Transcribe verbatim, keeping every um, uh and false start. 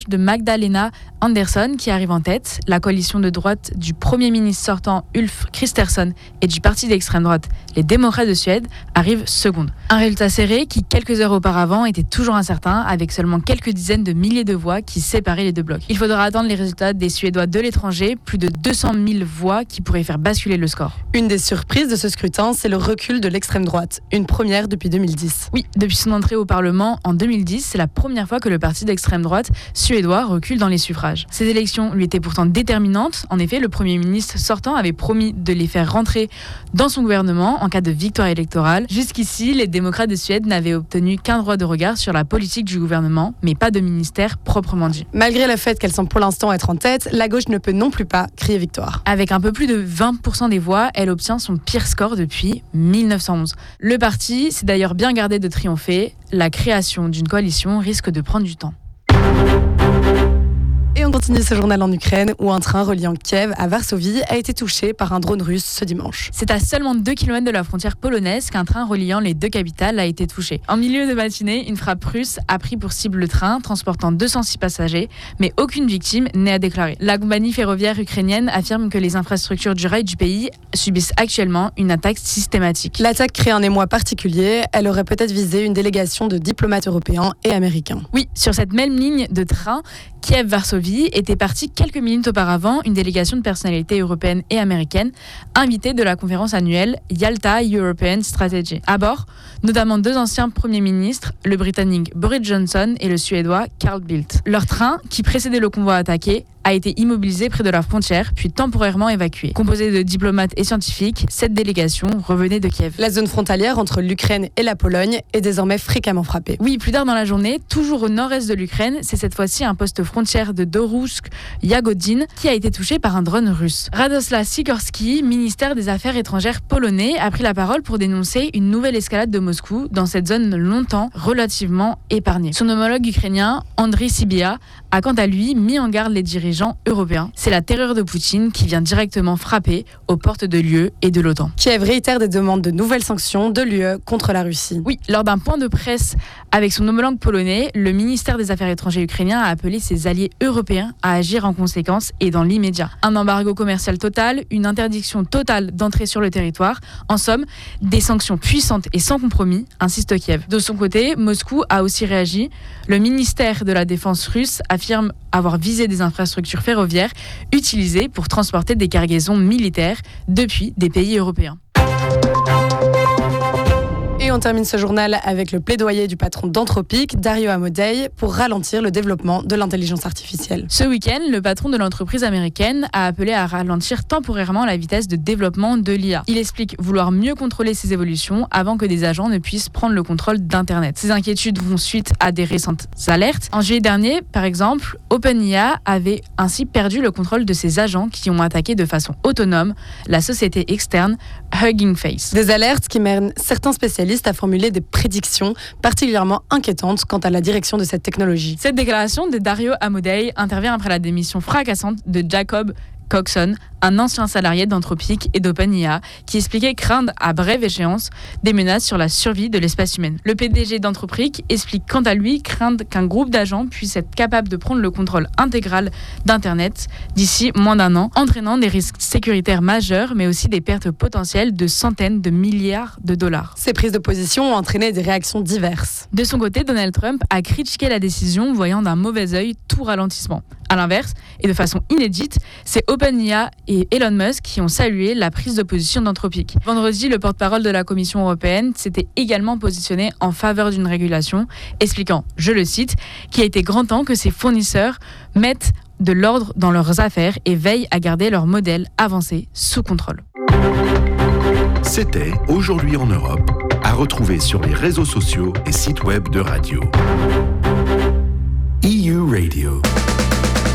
de Magdalena Andersson qui arrive en tête. La coalition de droite du Premier ministre sortant Ulf Kristersson et du parti d'extrême droite, les démocrates de Suède, arrive seconde. Un résultat serré qui, quelques heures auparavant, était toujours incertain, avec seulement quelques dizaines de milliers de voix qui séparaient les deux blocs. Il faudra attendre les résultats des Suédois de l'étranger, plus de deux cent mille voix qui pourraient faire basculer le score. Une des surprises de ce scrutin, c'est le recul de l'extrême droite, une première depuis deux mille dix. Oui, depuis son entrée au Parlement en deux mille dix, c'est la première fois que le parti d'extrême droite suédois recule dans les suffrages. Ces élections lui étaient pourtant déterminantes. En effet, le Premier ministre sortant avait promis de les faire rentrer dans son gouvernement en cas de victoire électorale. Jusqu'ici, les démocrates de Suède n'avaient obtenu qu'un droit de regard sur la politique du gouvernement, mais pas de ministère proprement dit. Malgré le fait qu'elle semble pour l'instant être en tête, la gauche ne peut non plus pas crier victoire. Avec un peu plus de vingt pour cent des voix, elle obtient son pire score depuis mille neuf cent onze. Le parti s'est d'ailleurs bien gardé de triompher. La création d'une coalition risque de prendre du temps. Et on continue ce journal en Ukraine où un train reliant Kiev à Varsovie a été touché par un drone russe ce dimanche. C'est à seulement deux kilomètres de la frontière polonaise qu'un train reliant les deux capitales a été touché. En milieu de matinée, une frappe russe a pris pour cible le train transportant deux cent six passagers, mais aucune victime n'est à déclarer. La compagnie ferroviaire ukrainienne affirme que les infrastructures du rail du pays subissent actuellement une attaque systématique. L'attaque crée un émoi particulier. Elle aurait peut-être visé une délégation de diplomates européens et américains. Oui, sur cette même ligne de train, Kiev-Varsovie était partie quelques minutes auparavant une délégation de personnalités européennes et américaines invitées de la conférence annuelle Yalta European Strategy. À bord, notamment deux anciens premiers ministres, le britannique Boris Johnson et le suédois Carl Bildt. Leur train, qui précédait le convoi attaqué, a été immobilisé près de la frontière, puis temporairement évacué. Composée de diplomates et scientifiques, cette délégation revenait de Kiev. La zone frontalière entre l'Ukraine et la Pologne est désormais fréquemment frappée. Oui, plus tard dans la journée, toujours au nord-est de l'Ukraine, c'est cette fois-ci un poste frontière de Dorouchk-Yagodin qui a été touché par un drone russe. Radoslaw Sikorski, ministère des Affaires étrangères polonais, a pris la parole pour dénoncer une nouvelle escalade de Moscou dans cette zone longtemps relativement épargnée. Son homologue ukrainien, Andriy Sybiha, a quant à lui mis en garde les dirigeants européens. C'est la terreur de Poutine qui vient directement frapper aux portes de l'U E et de l'OTAN. Kiev réitère des demandes de nouvelles sanctions de l'U E contre la Russie. Oui, lors d'un point de presse avec son homologue polonais, le ministère des Affaires étrangères ukrainien a appelé ses alliés européens à agir en conséquence et dans l'immédiat. Un embargo commercial total, une interdiction totale d'entrer sur le territoire, en somme, des sanctions puissantes et sans compromis, insiste Kiev. De son côté, Moscou a aussi réagi. Le ministère de la Défense russe affirme avoir visé des infrastructures ferroviaires utilisées pour transporter des cargaisons militaires depuis des pays européens. Et on termine ce journal avec le plaidoyer du patron d'Anthropic, Dario Amodei, pour ralentir le développement de l'intelligence artificielle. Ce week-end, le patron de l'entreprise américaine a appelé à ralentir temporairement la vitesse de développement de l'I A. Il explique vouloir mieux contrôler ses évolutions avant que des agents ne puissent prendre le contrôle d'Internet. Ces inquiétudes vont suite à des récentes alertes. En juillet dernier, par exemple, OpenIA avait ainsi perdu le contrôle de ses agents qui ont attaqué de façon autonome la société externe Hugging Face. Des alertes qui mènent certains spécialistes à formuler des prédictions particulièrement inquiétantes quant à la direction de cette technologie. Cette déclaration de Dario Amodei intervient après la démission fracassante de Jacob Coxon, un ancien salarié d'Anthropic et d'OpenIA, qui expliquait craindre à brève échéance des menaces sur la survie de l'espèce humaine. Le P D G d'Anthropic explique quant à lui craindre qu'un groupe d'agents puisse être capable de prendre le contrôle intégral d'Internet d'ici moins d'un an, entraînant des risques sécuritaires majeurs, mais aussi des pertes potentielles de centaines de milliards de dollars. Ces prises de position ont entraîné des réactions diverses. De son côté, Donald Trump a critiqué la décision, voyant d'un mauvais œil tout ralentissement. À l'inverse, et de façon inédite, c'est OpenIA et Elon Musk qui ont salué la prise de position d'Anthropic. Vendredi, le porte-parole de la Commission européenne s'était également positionné en faveur d'une régulation, expliquant, je le cite, qu'il a été grand temps que ses fournisseurs mettent de l'ordre dans leurs affaires et veillent à garder leur modèle avancé sous contrôle. C'était Aujourd'hui en Europe, à retrouver sur les réseaux sociaux et sites web de radio. E U Radio.